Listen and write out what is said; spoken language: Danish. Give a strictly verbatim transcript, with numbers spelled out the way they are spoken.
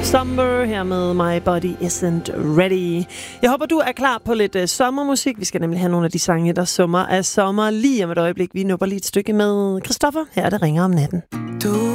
Summer her med My Body Isn't Ready. Jeg håber, du er klar på lidt uh, sommermusik. Vi skal nemlig have nogle af de sange, der summer af sommer lige om et øjeblik. Vi nupper lige et stykke med Christoffer. Her er det ringer om natten. Du